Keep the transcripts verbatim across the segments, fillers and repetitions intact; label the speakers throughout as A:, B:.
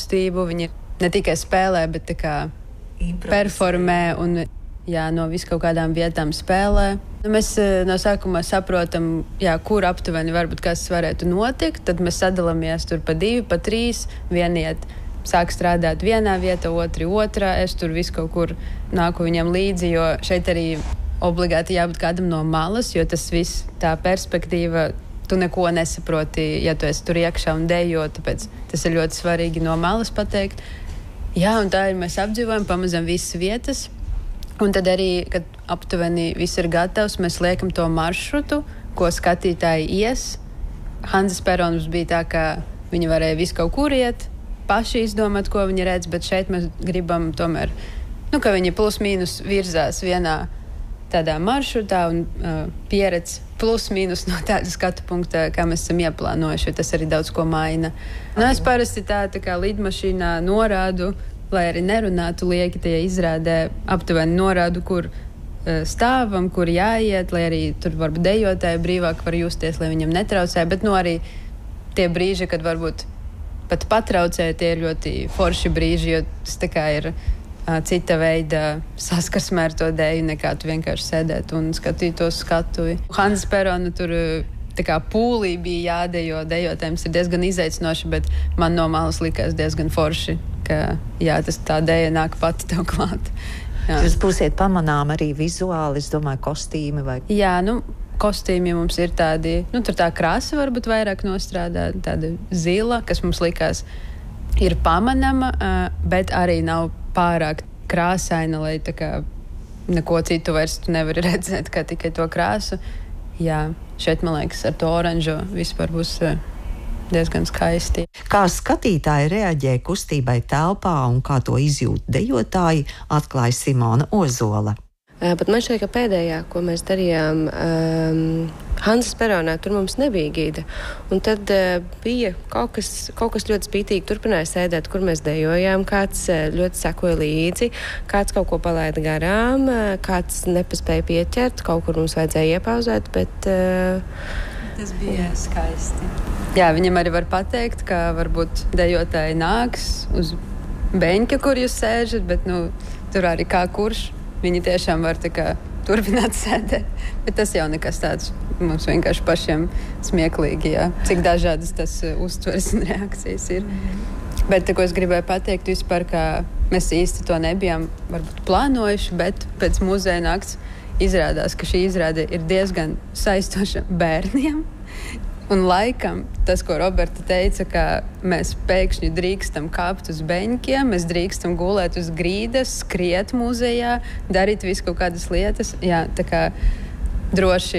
A: kustību, viņi ne tikai spēlē, bet tā kā performē un jā, no vis kaut kādām vietām spēlē. Mēs no sākuma saprotam, jā, kur aptuveni varbūt kas varētu notikt, tad mēs sadalāmies tur pa divi, pa trīs, vieniet sāk strādāt vienā vietā, otri otrā, es tur visu kaut kur nāku viņam līdzi, jo šeit arī obligāti jābūt kādam no malas, jo tas viss, tā perspektīva, tu neko nesaproti, ja tu esi tur iekšā un dejo, tāpēc tas ir ļoti svarīgi no malas pateikt. Jā, un tā ir, mēs apdzīvojam pamazam visas vietas, un tad arī, kad aptuveni viss ir gatavs, mēs liekam to maršrutu, ko skatītāji ies. Hanzas perons bija tā, ka viņi varēja visu kaut kur iet, paši izdomāt, ko viņi redz, bet šeit mēs gribam tomēr, nu, ka viņi plus mīnus virzās vienā tādā maršrutā un uh, pieredz plus mīnus no tāda skatu punkta, kā mēs esam ieplānojuši, jo tas arī daudz ko maina. Nu, es parasti tā, tā kā lidmašīnā norādu, lai arī nerunātu lieki tajā izrādē, aptuveni norādu, kur uh, stāvam, kur jāiet, lai arī tur varbūt dejotāji brīvāk var justies, lai viņam netraucē, bet nu arī tie brīži, kad varbūt pat patraucē, tie ir ļoti forši brīži, jo tas tā kā ir cita veida saskarsmē ar to dēju, nekā tu vienkārši sēdēt un skatītos skatuvi. Hanzas perona tur tā kā pūlī bija jādejo, dejotājums ir diezgan izaicinoši, bet man no malas likās diezgan forši, ka jā, tas tā dēja nāk pati tev klāt. Jā.
B: Jūs būsiet pamanām arī vizuāli, es domāju, kostīmi vai...
A: Jā, nu, kostīmi mums ir tādi, nu, tur tā krāsa varbūt vairāk nostrādā, tāda zila, kas mums likās ir pamanama, bet arī nav pārāk krāsaina, lai tā kā neko citu vairs tu nevari redzēt, kā tikai to krāsu. Jā, šeit, man liekas, ar to oranžo vispār būs diezgan skaisti.
B: Kā skatītāji reaģē kustībai telpā un kā to izjūt dejotāji, atklāja Simona Ozola.
C: Bet man šķiet, ka pēdējā, ko mēs darījām um, Hanzas peronā, tur mums nebija gida. Un tad uh, bija kaut kas, kaut kas ļoti spītīgi, turpināja sēdēt, kur mēs dejojām, kāds uh, ļoti sekoja līdzi, kāds kaut ko palaida garām, uh, kāds nepaspēja pieķert, kaut kur mums vajadzēja iepauzēt, bet... Uh,
A: Tas bija skaisti. Jā, viņam arī var pateikt, ka varbūt dejotāji nāks uz beņķa, kur jūs sēžat, bet nu, tur arī kā kurš. Viņi tiešām var tā kā turpināt sēdēt, bet tas jau nekas tāds mums vienkārši pašiem smieklīgi, jā. Cik dažādas tas uh, uztveres un reakcijas ir. Mm-hmm. Bet, ko es gribēju pateikt vispār, ka mēs īsti to nebijām varbūt plānojuši, bet pēc muzeja nakts izrādās, ka šī izrāde ir diezgan saistoša bērniem. Un laikam tas, ko Roberta teica, ka mēs pēkšņi drīkstam kāpt uz beņķiem, mēs drīkstam gulēt uz grīdas, skriet muzejā, darīt visu kaut kādas lietas. Jā, tā kā droši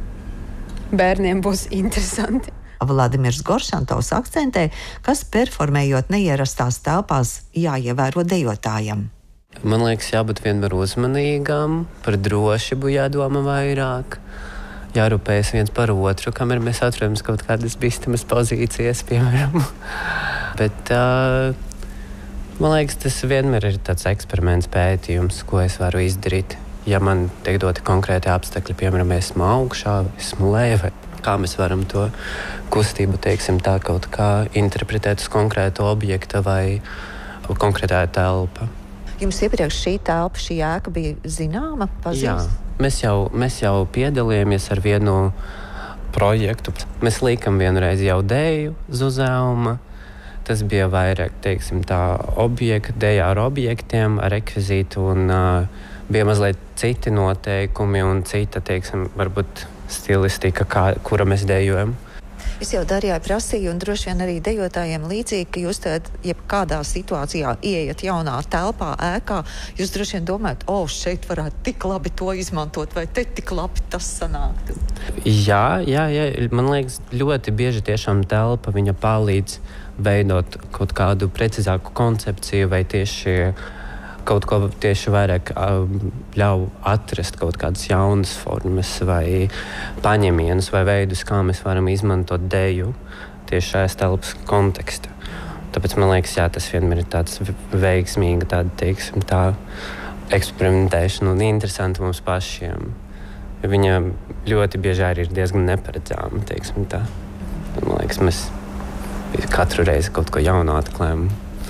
A: bērniem būs interesanti.
B: Vladimirs Goršantovs akcentē, kas performējot neierastās telpās jāievēro dejotājam.
D: Man liekas, jābūt vienmēr uzmanīgam, par drošību jādomā vairāk. Jārūpējas viens par otru, kamēr mēs atrodams kaut kādas bīstamas pozīcijas, piemēram. Bet, uh, man liekas, tas vienmēr ir tāds eksperiments pētījums, ko es varu izdarīt. Ja man tiek doti konkrēti apstākļi, piemēram, esmu augšā, esmu lejā, vai kā mēs varam to kustību, teiksim, tā kaut kā interpretēt uz konkrētu objektu vai konkrētā telpa.
B: Jums iepriekš šī telpa, šī ēka bija zināma, pazīst?
D: Jā. Mēs jau, mēs jau piedalījāmies ar vienu projektu. Mēs liekam vienreiz jau dēju Zuzauma. Tas bija vairāk, teiksim, tā objekti, dēja ar objektiem, ar rekvizītu un uh, bija mazliet citi noteikumi un cita, teiksim, varbūt stilistika, kā, kura mēs dējojam.
B: Es jau Darjai prasīju un droši vien arī dejotājiem līdzīgi, ka jūs tad, jebkādā situācijā ieiet jaunā telpā, ēkā, jūs droši vien domājat, o, šeit varētu tik labi to izmantot, vai te tik labi tas sanāktu.
D: Jā, jā, jā, man liekas, ļoti bieži tiešām telpa viņa palīdz veidot kaut kādu precīzāku koncepciju vai tieši kaut ko tieši vairāk ļauj atrast kaut kādas jaunas formas vai paņemienus vai veidus, kā mēs varam izmantot deju tieši šajās telpas kontekstā. Tāpēc man liekas, jā, tas vienmēr ir tāds veiksmīgi, tāda, teiksim, tā eksperimentēšana un interesanti mums pašiem. Viņa ļoti bieži arī ir diezgan neparedzāma, teiksim tā. Man liekas, mēs katru reizi kaut ko jaunu atklājam.